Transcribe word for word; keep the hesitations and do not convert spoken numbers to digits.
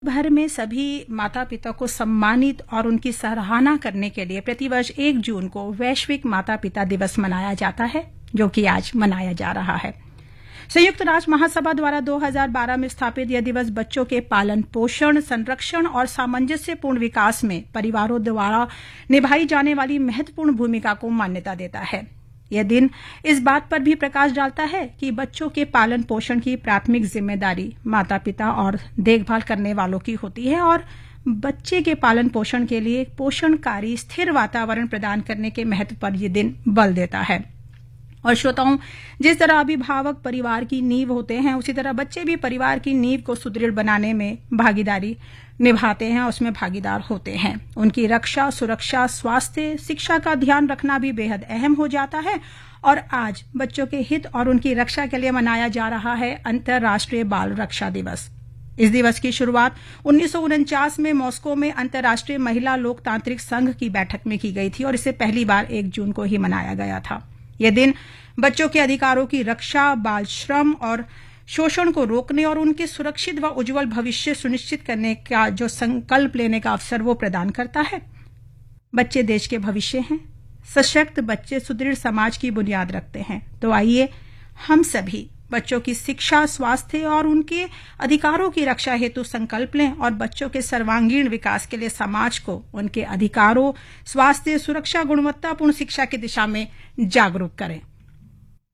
भर में सभी माता पिता को सम्मानित और उनकी सराहना करने के लिए प्रतिवर्ष एक जून को वैश्विक माता पिता दिवस मनाया जाता है, जो कि आज मनाया जा रहा है। संयुक्त राष्ट्र महासभा द्वारा दो हज़ार बारह में स्थापित यह दिवस बच्चों के पालन पोषण, संरक्षण और सामंजस्यपूर्ण विकास में परिवारों द्वारा निभाई जाने वाली महत्वपूर्ण भूमिका को मान्यता देता है। यह दिन इस बात पर भी प्रकाश डालता है कि बच्चों के पालन पोषण की प्राथमिक जिम्मेदारी माता पिता और देखभाल करने वालों की होती है और बच्चे के पालन पोषण के लिए पोषणकारी स्थिर वातावरण प्रदान करने के महत्व पर यह दिन बल देता है। और श्रोताओं, जिस तरह अभिभावक परिवार की नींव होते हैं, उसी तरह बच्चे भी परिवार की नींव को सुदृढ़ बनाने में भागीदारी निभाते हैं, उसमें भागीदार होते हैं। उनकी रक्षा, सुरक्षा, स्वास्थ्य, शिक्षा का ध्यान रखना भी बेहद अहम हो जाता है। और आज बच्चों के हित और उनकी रक्षा के लिए मनाया जा रहा है अंतर्राष्ट्रीय बाल रक्षा दिवस। इस दिवस की शुरुआत उन्नीस सौ उनचास में मॉस्को में अंतर्राष्ट्रीय महिला लोकतांत्रिक संघ की बैठक में की गई थी और इसे पहली बार एक जून को ही मनाया गया था। यह दिन बच्चों के अधिकारों की रक्षा, बाल श्रम और शोषण को रोकने और उनके सुरक्षित व उज्जवल भविष्य सुनिश्चित करने का जो संकल्प लेने का अवसर वो प्रदान करता है। बच्चे देश के भविष्य हैं। सशक्त बच्चे सुदृढ़ समाज की बुनियाद रखते हैं। तो आइए हम सभी बच्चों की शिक्षा, स्वास्थ्य और उनके अधिकारों की रक्षा हेतु संकल्प लें और बच्चों के सर्वांगीण विकास के लिए समाज को उनके अधिकारों, स्वास्थ्य, सुरक्षा, गुणवत्तापूर्ण शिक्षा की दिशा में जागरूक करें।